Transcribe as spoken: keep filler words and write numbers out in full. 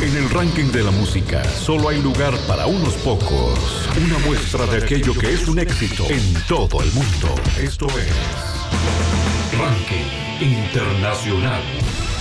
En el ranking de la música, solo hay lugar para unos pocos. Una muestra de aquello que es un éxito en todo el mundo. Esto es Ranking Internacional.